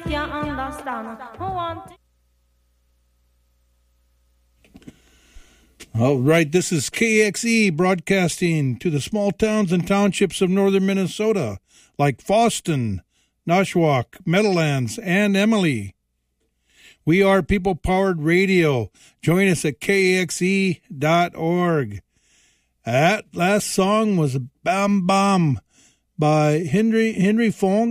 can't understand. All right, this is KXE broadcasting to the small towns and townships of northern Minnesota, like Fosston, Nashwauk, Meadowlands, and Emily. We are people-powered radio. Join us at KXE.org. That last song was Bam Bam by Henry Fong